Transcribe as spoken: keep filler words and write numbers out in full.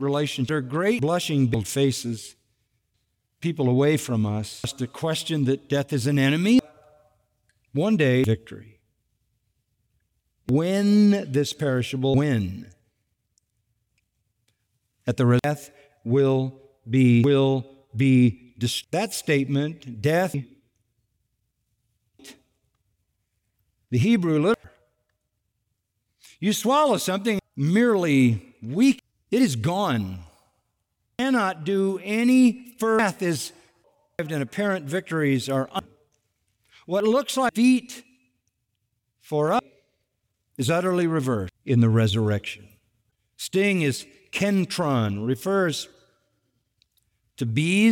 relations. There are great blushing faces, people away from us, to question that death is an enemy. One day, victory. When this perishable, when at the death will be, will be, that statement, death, the Hebrew literally, you swallow something merely weak, it is gone. Cannot do any further. Death is, and apparent victories are un- what looks like defeat for us is utterly reversed in the resurrection. Sting is kentron, refers to bees